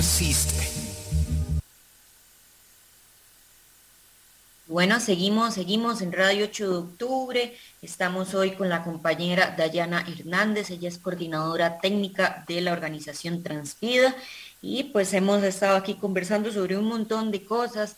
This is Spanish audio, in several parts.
persiste. Bueno, seguimos en Radio 8 de Octubre. Estamos hoy con la compañera Dayana Hernández. Ella es coordinadora técnica de la organización Transvida y pues hemos estado aquí conversando sobre un montón de cosas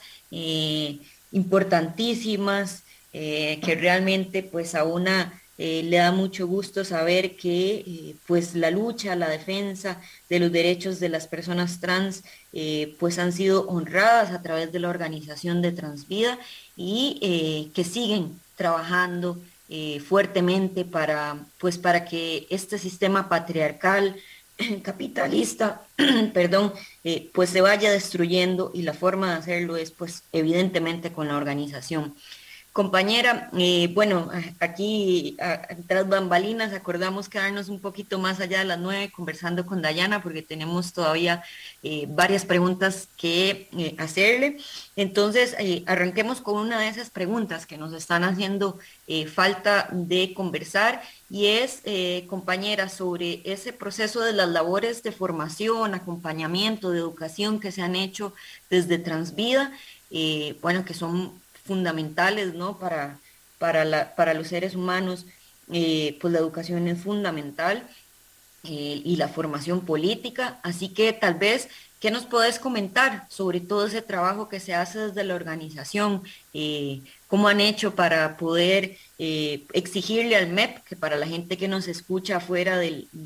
importantísimas que realmente pues a una le da mucho gusto saber que pues la lucha, la defensa de los derechos de las personas trans pues han sido honradas a través de la organización de Transvida y que siguen trabajando fuertemente pues para que este sistema patriarcal, capitalista, perdón, pues se vaya destruyendo y la forma de hacerlo es pues evidentemente con la organización. Compañera, bueno, aquí tras bambalinas acordamos quedarnos un poquito más allá de las 9 conversando con Dayana porque tenemos todavía varias preguntas que hacerle. Entonces, arranquemos con una de esas preguntas que nos están haciendo falta de conversar y es, compañera, sobre ese proceso de las labores de formación, acompañamiento, de educación que se han hecho desde Transvida, bueno, que son fundamentales, ¿no? Para los seres humanos, pues la educación es fundamental y la formación política. Así que tal vez, ¿qué nos podés comentar sobre todo ese trabajo que se hace desde la organización? ¿Cómo han hecho para poder exigirle al MEP, que para la gente que nos escucha afuera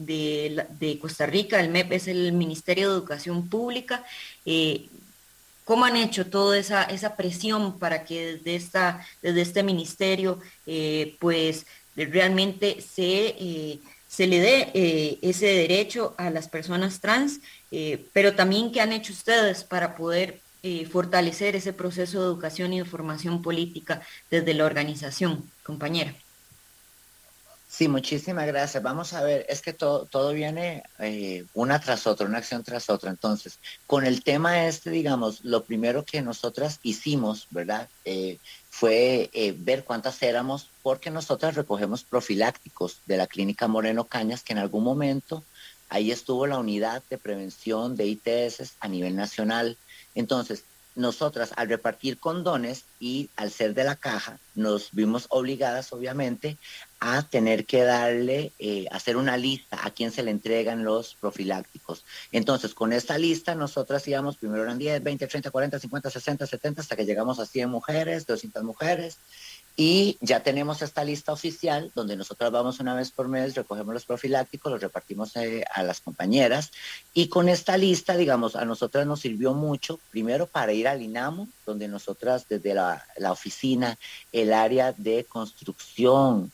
de Costa Rica, el MEP es el Ministerio de Educación Pública? ¿Cómo han hecho toda esa presión para que desde este ministerio, pues realmente se le dé ese derecho a las personas trans, pero también qué han hecho ustedes para poder fortalecer ese proceso de educación y de formación política desde la organización, compañera? Sí, muchísimas gracias. Vamos a ver, es que todo viene una tras otra, una acción tras otra. Entonces, con el tema este, digamos, lo primero que nosotras hicimos, ¿verdad? Fue ver cuántas éramos, porque nosotras recogemos profilácticos de la Clínica Moreno Cañas, que en algún momento ahí estuvo la unidad de prevención de ITS a nivel nacional. Entonces, nosotras al repartir condones y al ser de la caja, nos vimos obligadas, obviamente, a tener que darle, hacer una lista a quién se le entregan los profilácticos. Entonces, con esta lista, nosotras íbamos, primero eran 10, 20, 30, 40, 50, 60, 70, hasta que llegamos a 100 mujeres, 200 mujeres, y ya tenemos esta lista oficial donde nosotros vamos una vez por mes, recogemos los profilácticos, los repartimos a las compañeras y con esta lista, digamos, a nosotras nos sirvió mucho, primero para ir al INAMO, donde nosotras desde la oficina, el área de construcción,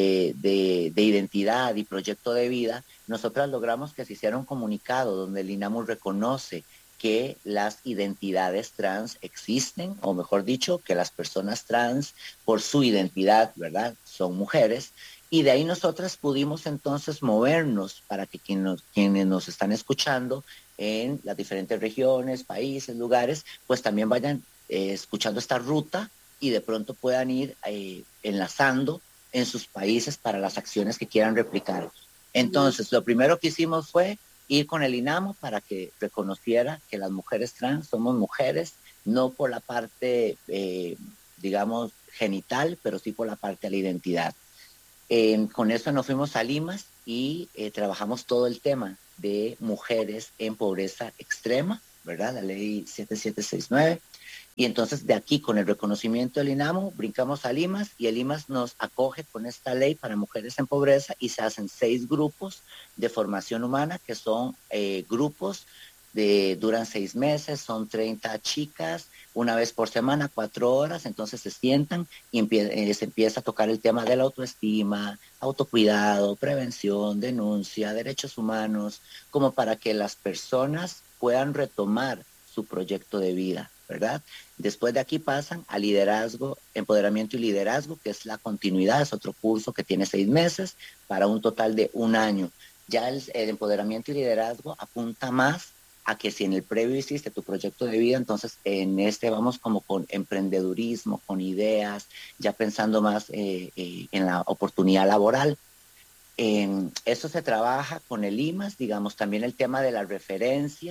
de identidad y proyecto de vida, nosotras logramos que se hiciera un comunicado donde el INAMU reconoce que las identidades trans existen, o mejor dicho, que las personas trans, por su identidad, ¿verdad?, son mujeres, y de ahí nosotras pudimos entonces movernos para que quienes nos están escuchando en las diferentes regiones, países, lugares, pues también vayan escuchando esta ruta y de pronto puedan ir enlazando en sus países para las acciones que quieran replicar. Entonces, lo primero que hicimos fue ir con el INAMO para que reconociera que las mujeres trans somos mujeres, no por la parte, digamos, genital, pero sí por la parte de la identidad. Con eso nos fuimos a Limas y trabajamos todo el tema de mujeres en pobreza extrema, ¿verdad? La ley 7769. Y entonces de aquí, con el reconocimiento del INAMO, brincamos a Limas y el Limas nos acoge con esta ley para mujeres en pobreza y se hacen 6 grupos de formación humana, que son grupos duran 6 meses, son 30 chicas, una vez por semana, 4 horas, entonces se sientan y se empieza a tocar el tema de la autoestima, autocuidado, prevención, denuncia, derechos humanos, como para que las personas puedan retomar su proyecto de vida, ¿verdad? Después de aquí pasan a liderazgo, empoderamiento y liderazgo, que es la continuidad, es otro curso que tiene 6 meses para un total de un año. Ya el empoderamiento y liderazgo apunta más a que si en el previo hiciste tu proyecto de vida, entonces en este vamos como con emprendedurismo, con ideas, ya pensando más en la oportunidad laboral. Eso se trabaja con el IMAS, digamos, también el tema de las referencias.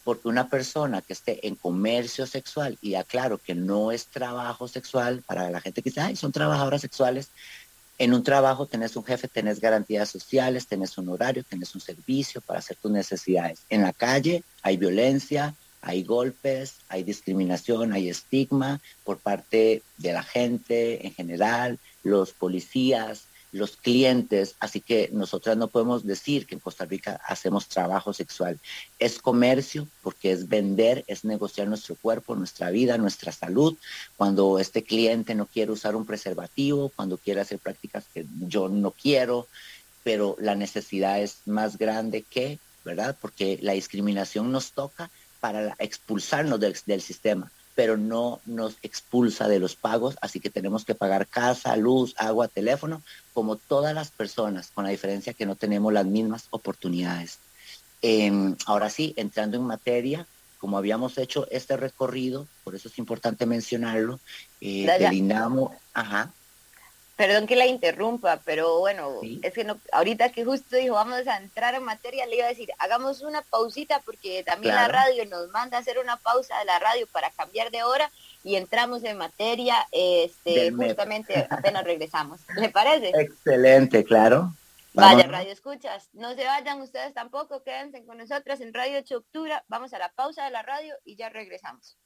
porque una persona que esté en comercio sexual, y aclaro que no es trabajo sexual, para la gente que dice, ay, son trabajadoras sexuales, en un trabajo tenés un jefe, tenés garantías sociales, tenés un horario, tenés un servicio para hacer tus necesidades. En la calle hay violencia, hay golpes, hay discriminación, hay estigma por parte de la gente en general, los policías, los clientes, así que nosotras no podemos decir que en Costa Rica hacemos trabajo sexual. Es comercio porque es vender, es negociar nuestro cuerpo, nuestra vida, nuestra salud. Cuando este cliente no quiere usar un preservativo, cuando quiere hacer prácticas que yo no quiero, pero la necesidad es más grande que, ¿verdad? Porque la discriminación nos toca para expulsarnos del sistema, pero no nos expulsa de los pagos, así que tenemos que pagar casa, luz, agua, teléfono, como todas las personas, con la diferencia que no tenemos las mismas oportunidades. Ahora sí, entrando en materia, como habíamos hecho este recorrido, por eso es importante mencionarlo, del Daya, INAMO, ajá, perdón que la interrumpa, pero bueno, sí, es que no, ahorita que justo dijo vamos a entrar en materia, le iba a decir, hagamos una pausita porque también la claro, radio nos manda a hacer una pausa de la radio para cambiar de hora y entramos en materia, del MEP. justamente apenas regresamos. ¿Le parece? Excelente, claro. Vaya, Vámonos. radio escuchas, no se vayan ustedes tampoco, quédense con nosotras en Radio 8 de Octubre, vamos a la pausa de la radio y ya regresamos.